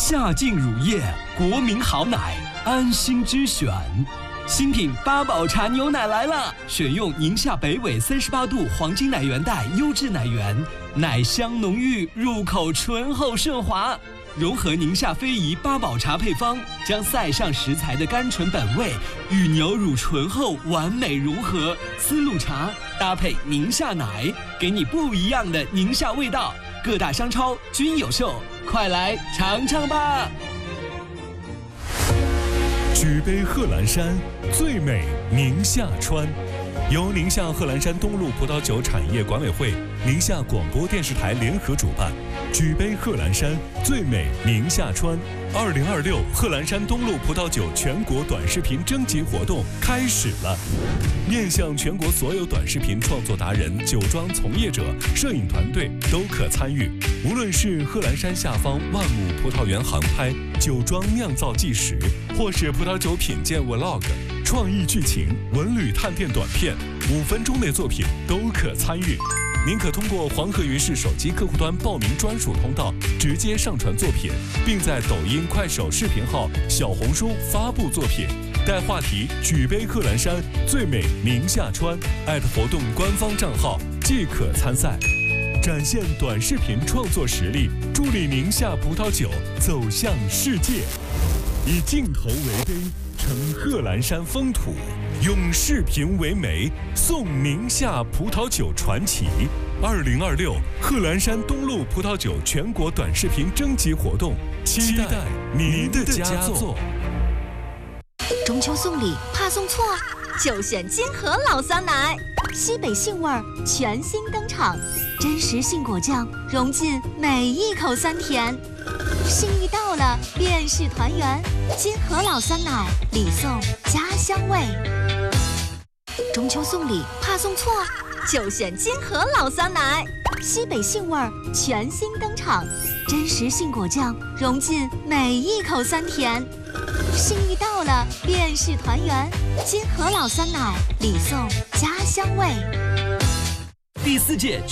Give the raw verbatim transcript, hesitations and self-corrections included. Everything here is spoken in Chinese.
夏劲乳业，国民好奶，安心之选。新品八宝茶牛奶来了，选用宁夏北纬三十八度黄金奶源带优质奶源，奶香浓郁，入口醇厚顺滑。融合宁夏非遗八宝茶配方，将塞上食材的甘醇本味与牛乳醇厚完美融合，丝路茶搭配宁夏奶，给你不一样的宁夏味道。各大商超均有售，快来尝尝吧！ 举杯贺兰山，最美宁夏川。由宁夏贺兰山东路葡萄酒产业管委会、宁夏广播电视台联合主办，举杯贺兰山，最美宁夏川。二零二六贺兰山东路葡萄酒全国短视频征集活动开始了，面向全国所有短视频创作达人、酒庄从业者、摄影团队都可参与。无论是贺兰山下方万亩葡萄园航拍、酒庄酿造纪实，或是葡萄酒品鉴 vlog、创意剧情、文旅探店短片，五分钟内作品都可参与。您可通过黄河云视手机客户端报名专属通道，直接上传作品，并在抖音、快手视频号、小红书发布作品，带话题“举杯贺兰山，最美宁夏川”，艾特活动官方账号即可参赛，展现短视频创作实力，助力宁夏葡萄酒走向世界。以镜头为杯，呈贺兰山风土，用视频为媒，颂宁夏葡萄酒传奇。二零二六贺兰山东路葡萄酒全国短视频征集活动，期待您的佳作。 中秋送礼怕送错，就选金河老酸奶，西北杏味儿全新登场，真实杏果酱融进每一口酸甜。心意到了，便是团圆。金河老酸奶，礼送家乡味。中秋送礼怕送错，就选金河老酸奶，西北杏味儿全新登场，真实杏果酱融进每一口酸甜。心意到了，便是团圆。金河老酸奶，礼送家乡味。 第四届